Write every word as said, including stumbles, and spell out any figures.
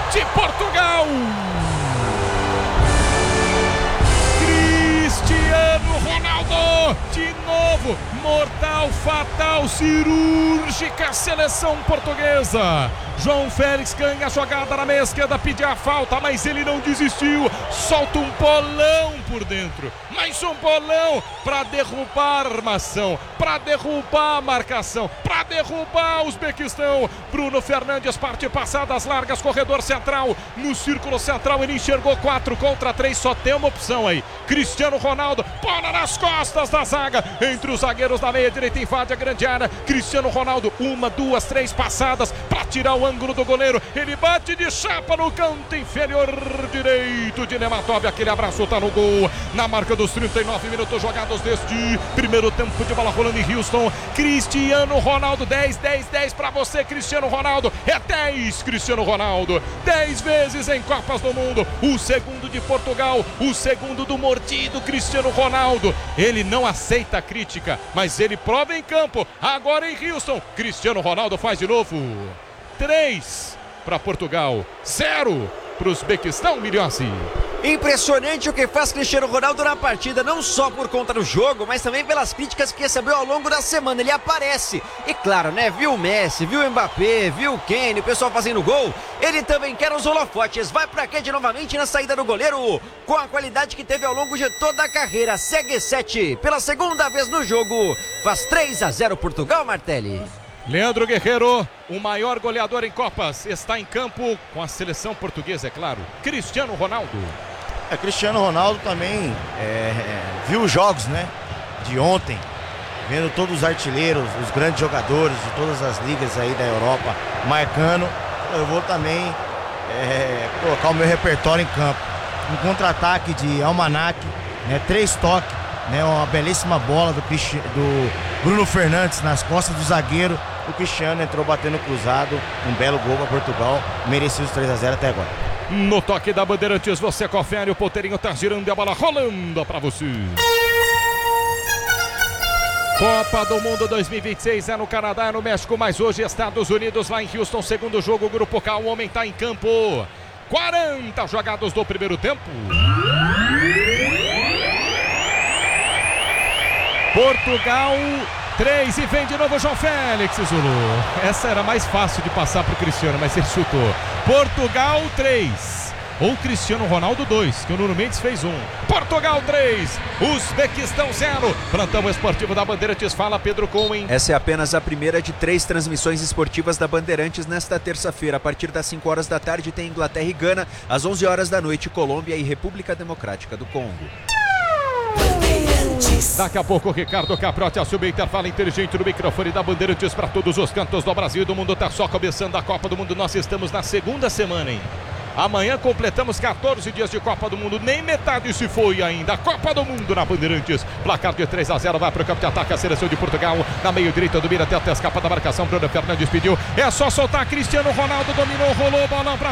de Portugal. Cristiano Ronaldo, de novo, mortal, fatal, cirúrgica seleção portuguesa. João Félix ganha a jogada na meia esquerda, pedir a falta, mas ele não desistiu. Solta um bolão por dentro, mais um bolão para derrubar a armação, para derrubar a marcação, para derrubar o Uzbequistão. Bruno Fernandes parte passadas largas, corredor central, no círculo central ele enxergou quatro contra três, só tem uma opção aí. Cristiano Ronaldo, bola nas costas da zaga, entre os zagueiros da meia direita, invade a grande área. Cristiano Ronaldo, uma, duas, três passadas para tirar o ângulo do goleiro, ele bate de chapa no canto inferior direito de Nematov, aquele abraço tá no gol, na marca dos trinta e nove minutos jogados deste primeiro tempo de bola rolando em Houston. Cristiano Ronaldo, dez, dez, dez para você, Cristiano Ronaldo, é dez, Cristiano Ronaldo, dez vezes em Copas do Mundo, o segundo de Portugal, o segundo do mordido Cristiano Ronaldo. Ele não aceita crítica, mas ele prova em campo, agora em Houston. Cristiano Ronaldo faz de novo. três para Portugal, zero para o Uzbequistão, Milhossi. Impressionante o que faz Cristiano Ronaldo na partida, não só por conta do jogo, mas também pelas críticas que recebeu ao longo da semana. Ele aparece, e claro, né, viu o Messi, viu o Mbappé, viu o Kane, o pessoal fazendo gol, ele também quer os holofotes. Vai pra Ked novamente na saída do goleiro, com a qualidade que teve ao longo de toda a carreira. Segue sete, pela segunda vez no jogo, faz três a zero Portugal, Martelli. Leandro Guerreiro, o maior goleador em Copas, está em campo com a seleção portuguesa, é claro. Cristiano Ronaldo. É, Cristiano Ronaldo também é, é, viu os jogos, né, de ontem, vendo todos os artilheiros, os grandes jogadores de todas as ligas aí da Europa marcando. Eu vou também é, colocar o meu repertório em campo. Um contra-ataque de Almanac, né, três toques, né, uma belíssima bola do, do Bruno Fernandes nas costas do zagueiro. O Cristiano entrou batendo cruzado, um belo gol para Portugal, merecido os três a zero até agora. No toque da Bandeirantes, você confere, o ponteirinho tá girando e a bola rolando para você. Copa do Mundo dois mil e vinte e seis é no Canadá, é no México, mas hoje Estados Unidos lá em Houston, segundo jogo, Grupo K, o homem tá em campo. quarenta jogados do primeiro tempo. Portugal três e vem de novo João Félix, Zulu. Essa era mais fácil de passar para o Cristiano, mas ele chutou. Portugal três, ou Cristiano Ronaldo dois, que o Nuno Mendes fez um. Portugal três, Uzbequistão zero. Plantão esportivo da Bandeirantes, fala Pedro Cohen. Essa é apenas a primeira de três transmissões esportivas da Bandeirantes nesta terça-feira. A partir das cinco horas da tarde tem Inglaterra e Gana, às onze horas da noite Colômbia e República Democrática do Congo. Daqui a pouco o Ricardo Caprotti assume o intervalo inteligente no microfone da Bandeirantes para todos os cantos do Brasil e do mundo. Tá só começando a Copa do Mundo, nós estamos na segunda semana, hein? Amanhã completamos quatorze dias de Copa do Mundo, nem metade se foi ainda. Copa do Mundo na Bandeirantes, placar de três a zero, vai para o campo de ataque a seleção de Portugal, na meio direita do Mira, até a escapa da marcação, Bruno Fernandes pediu, é só soltar, Cristiano Ronaldo dominou, rolou, bolão para